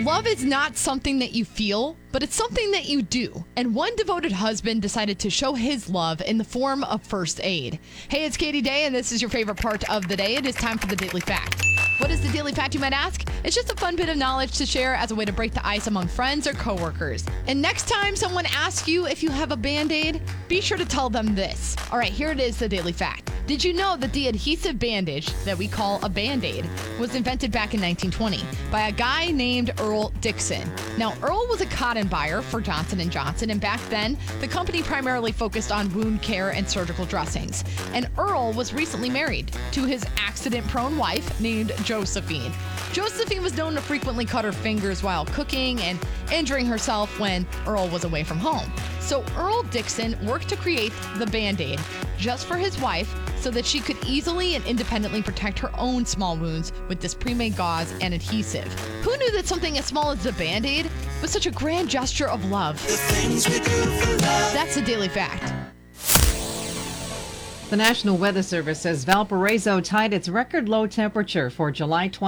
Love is not something that you feel, but it's something that you do. And one devoted husband decided to show his love in the form of first aid. Hey, it's Katie Day, and this is your favorite part of the day. It is time for the Daily Fact. What is the Daily Fact, you might ask? It's just a fun bit of knowledge to share as a way to break the ice among friends or coworkers. And next time someone asks you if you have a Band-Aid, be sure to tell them this. All right, here it is, the Daily Fact. Did you know that the adhesive bandage that we call a Band-Aid was invented back in 1920 by a guy named Earl Dixon? Now, Earl was a cotton buyer for Johnson & Johnson, and back then, the company primarily focused on wound care and surgical dressings. And Earl was recently married to his accident-prone wife named Josephine. Josephine was known to frequently cut her fingers while cooking and injuring herself when Earl was away from home. So Earl Dixon worked to create the Band-Aid just for his wife so that she could easily and independently protect her own small wounds with this pre-made gauze and adhesive. Who knew that something as small as a Band-Aid was such a grand gesture of love? The things we do for love. That's the Daily Fact. The National Weather Service says Valparaiso tied its record low temperature for July 20.